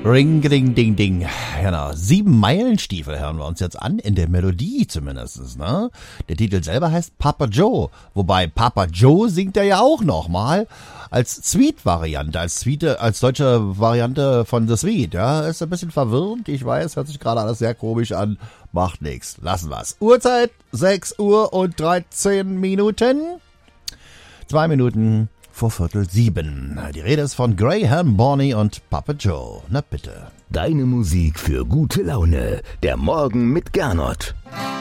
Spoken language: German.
Ring, ding, ding, ding. Genau. 7 Meilenstiefel hören wir uns jetzt an, in der Melodie zumindest, ne? Der Titel selber heißt Papa Joe, wobei Papa Joe singt er ja auch nochmal als Sweet-Variante, als deutsche Variante von The Sweet, ja? Ist ein bisschen verwirrend, ich weiß, hört sich gerade alles sehr komisch an, macht nix, lassen wir's. Uhrzeit 6 Uhr und 13 Minuten, 2 Minuten vor 6:15. Die Rede ist von Graham Borney und Papa Joe. Na bitte. Deine Musik für gute Laune. Der Morgen mit Gernot.